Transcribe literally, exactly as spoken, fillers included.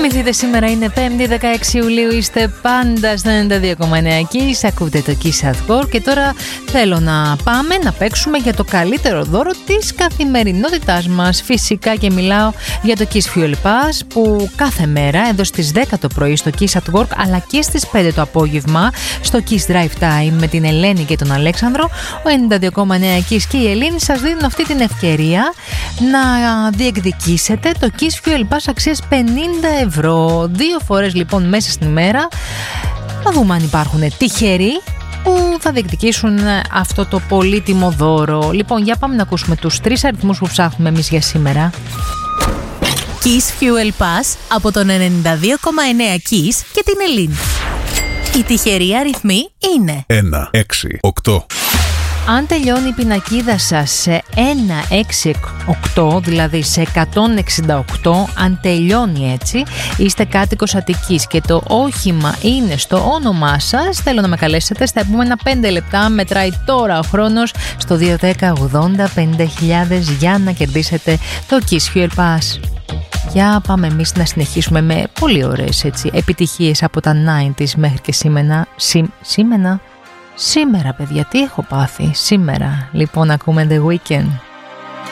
Θυμηθείτε, σήμερα είναι πέμπτη δεκαέξι Ιουλίου, είστε πάντα στο ενενήντα δύο κόμμα εννέα Kiss, ακούτε το Kiss at Work και τώρα θέλω να πάμε να παίξουμε για το καλύτερο δώρο της καθημερινότητάς μας. Φυσικά και μιλάω για το Kiss Fuel Pass που κάθε μέρα εδώ στις δέκα το πρωί στο Kiss at Work αλλά και στις πέντε το απόγευμα στο Kiss Drive Time με την Ελένη και τον Αλέξανδρο, ο ενενήντα δύο κόμμα εννέα Kiss και η Ελένη σας δίνουν αυτή την ευκαιρία να διεκδικήσετε το Kiss Fuel Pass αξίας πενήντα ευρώ. Δύο φορές λοιπόν μέσα στην ημέρα. Να δούμε αν υπάρχουν τυχεροί που θα διεκδικήσουν αυτό το πολύτιμο δώρο. Λοιπόν, για πάμε να ακούσουμε τους τρεις αριθμούς που ψάχνουμε εμείς για σήμερα. Kiss Fuel Pass από τον ενενήντα δύο κόμμα εννέα Kiss και την Ελένη. Οι τυχεροί αριθμοί είναι ένα, έξι, οκτώ. Αν τελειώνει η πινακίδα σας σε ένα έξι οκτώ, δηλαδή σε εκατόν εξήντα οκτώ, αν τελειώνει έτσι, είστε κάτοικος Αττικής και το όχημα είναι στο όνομά σας, θέλω να με καλέσετε στα επόμενα πέντε λεπτά, μετράει τώρα ο χρόνος, στο δύο δέκα ογδόντα πενήντα χιλιάδες για να κερδίσετε το Kiss Fuel Pass. Για πάμε εμείς να συνεχίσουμε με πολύ ωραίες έτσι, επιτυχίες από τα ενενήντα μέχρι και σήμερα. Σή, σήμερα. Σήμερα, παιδιά, τι έχω πάθει σήμερα. Λοιπόν, ακούμε The Weeknd.